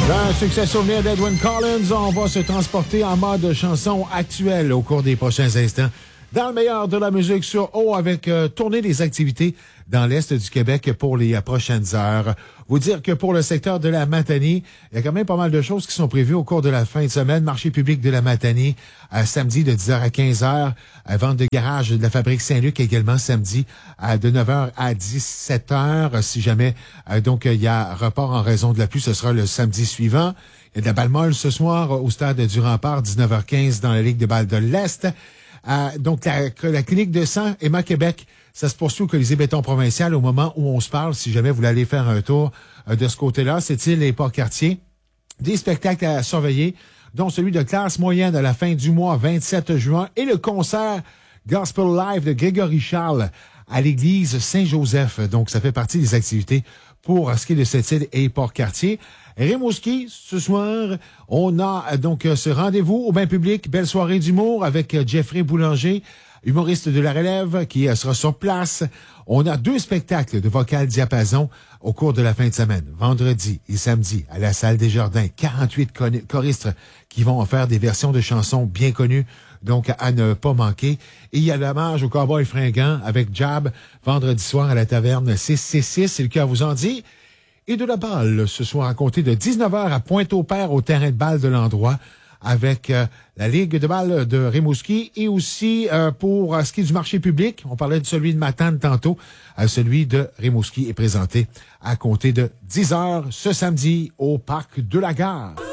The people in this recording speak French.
Un succès souvenir d'Edwyn Collins. On va se transporter en mode chanson actuelle au cours des prochains instants. Dans le meilleur de la musique sur O avec tournée des activités dans l'Est du Québec pour les prochaines heures. Vous dire que pour le secteur de la Matanie, il y a quand même pas mal de choses qui sont prévues au cours de la fin de semaine. Marché public de la Matanie, samedi de 10h à 15h. Vente de garage de la fabrique Saint-Luc également samedi de 9h à 17h. Si jamais donc il y a report en raison de la pluie, ce sera le samedi suivant. Il y a de la balle molle ce soir au stade du Rempart, 19h15 dans la Ligue de balle de l'Est. Donc, la clinique de sang Emma Québec, ça se poursuit au Colisée Béton Provincial au moment où on se parle. Si jamais vous voulez aller faire un tour de ce côté-là, c'est-il les Port-Cartier. Des spectacles à surveiller, dont celui de classe moyenne à la fin du mois, 27 juin, et le concert Gospel Live de Grégory Charles à l'église Saint-Joseph. Donc, ça fait partie des activités pour ce qui est de cette île et Port-Cartier. Rimouski, ce soir, on a donc ce rendez-vous au bain public, belle soirée d'humour avec Jeffrey Boulanger, humoriste de la relève, qui sera sur place. On a 2 spectacles de vocal diapason au cours de la fin de semaine, vendredi et samedi, à la Salle des Jardins. 48 choristes qui vont faire des versions de chansons bien connues, donc à ne pas manquer. Et il y a l'hommage au Cowboy fringant avec Jab, vendredi soir à la taverne 666, c'est le cœur vous en dit. Et de la balle, ce soir à compter de 19h à Pointe-au-Père au terrain de balle de l'endroit avec la Ligue de balle de Rimouski et aussi pour ce qui est du marché public, on parlait de celui de Matane tantôt, celui de Rimouski est présenté à compter de 10h ce samedi au Parc de la Gare.